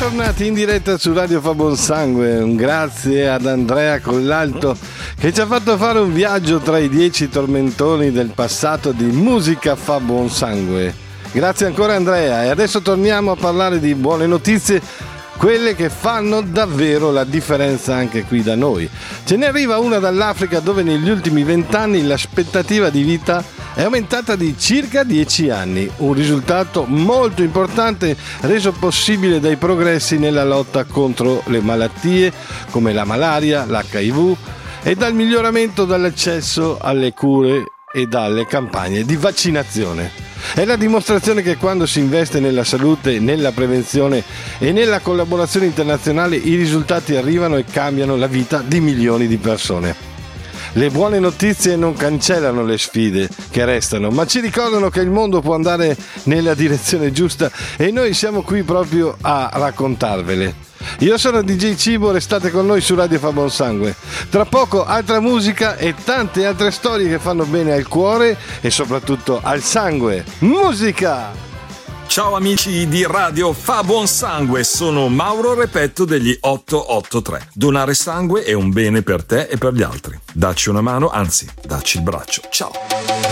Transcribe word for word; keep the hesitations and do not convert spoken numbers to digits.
Bentornati in diretta su Radio Fa Buon Sangue. Un grazie ad Andrea Collalto che ci ha fatto fare un viaggio tra i dieci tormentoni del passato di Musica Fa Buon Sangue. Grazie ancora Andrea, e adesso torniamo a parlare di buone notizie, quelle che fanno davvero la differenza anche qui da noi. Ce ne arriva una dall'Africa, dove negli ultimi vent'anni l'aspettativa di vita è aumentata di circa dieci anni, un risultato molto importante reso possibile dai progressi nella lotta contro le malattie come la malaria, l'H I V e dal miglioramento dell'accesso alle cure e dalle campagne di vaccinazione. È la dimostrazione che quando si investe nella salute, nella prevenzione e nella collaborazione internazionale, i risultati arrivano e cambiano la vita di milioni di persone. Le buone notizie non cancellano le sfide che restano, ma ci ricordano che il mondo può andare nella direzione giusta e noi siamo qui proprio a raccontarvele. Io sono D J Cibo, restate con noi su Radio Fa Buon Sangue. Tra poco altra musica e tante altre storie che fanno bene al cuore e soprattutto al sangue. Musica! Ciao amici di Radio Fa Buon Sangue, sono Mauro Repetto degli otto otto tre. Donare sangue è un bene per te e per gli altri. Dacci una mano, anzi, dacci il braccio. Ciao!